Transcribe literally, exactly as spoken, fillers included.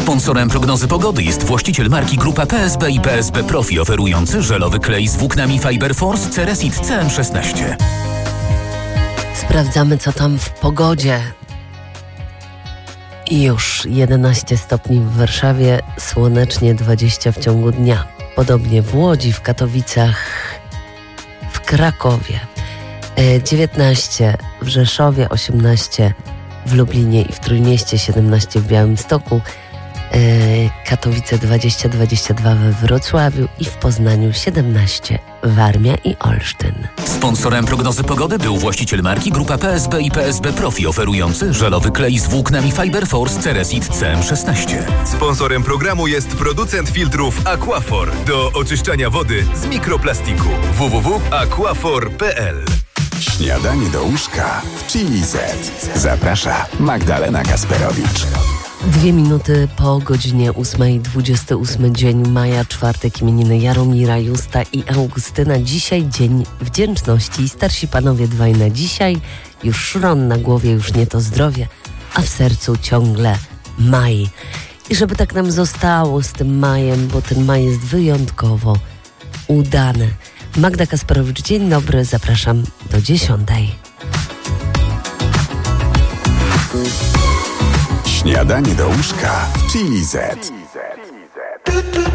Sponsorem prognozy pogody jest właściciel marki Grupa P S B i P S B Profi, oferujący żelowy klej z włóknami Fiber Force Ceresit C M szesnaście. Sprawdzamy, co tam w pogodzie. I już jedenaście stopni w Warszawie, słonecznie dwadzieścia w ciągu dnia. Podobnie w Łodzi, w Katowicach, w Krakowie. dziewiętnaście w Rzeszowie, osiemnaście w Lublinie i w Trójmieście, siedemnaście w Białymstoku, Katowice dwadzieścia, dwadzieścia dwa we Wrocławiu i w Poznaniu siedemnaście, Warmia i Olsztyn. Sponsorem prognozy pogody był właściciel marki Grupa P S B i P S B Profi, oferujący żelowy klej z włóknami Fiber Force Ceresit C M szesnaście. Sponsorem programu jest producent filtrów Aquafor do oczyszczania wody z mikroplastiku. w w w kropka aquafor kropka p l. Śniadanie do łóżka w Chili Z. Zaprasza Magdalena Kasperowicz. Dwie minuty po godzinie ósmej, dwudziesty ósmy dzień maja, czwartek, imieniny Jaromira, Justa i Augustyna. Dzisiaj dzień wdzięczności. Starsi panowie dwaj na dzisiaj, już szron na głowie, już nie to zdrowie, a w sercu ciągle maj. I żeby tak nam zostało z tym majem, bo ten maj jest wyjątkowo udany. Magda Kasperowicz, dzień dobry, zapraszam do dziesiątej. Śniadanie do łóżka w Chili Z.